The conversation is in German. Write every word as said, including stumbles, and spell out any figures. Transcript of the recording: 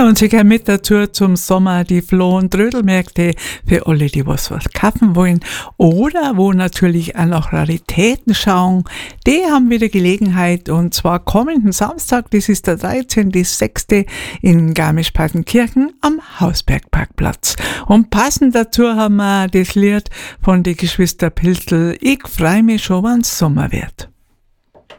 Und sicher mit dazu zum Sommer die Floh- und Trödelmärkte für alle, die was was kaufen wollen. Oder wo natürlich auch noch Raritäten schauen. Die haben wieder Gelegenheit und zwar kommenden Samstag, das ist der dreizehnten sechsten in Garmisch-Partenkirchen am Hausbergparkplatz. Und passend dazu haben wir das Lied von den Geschwister Piltl, Ich freu mich schon, wenn's Sommer wird.